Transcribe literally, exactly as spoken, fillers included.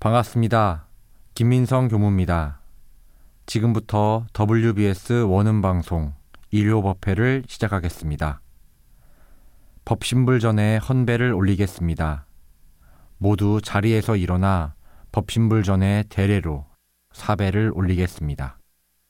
반갑습니다. 김민성 교무입니다. 지금부터 더블유비에스 원음방송 일요법회를 시작하겠습니다. 법신불 전에 헌배를 올리겠습니다. 모두 자리에서 일어나 법신불 전에 대례로 사배를 올리겠습니다.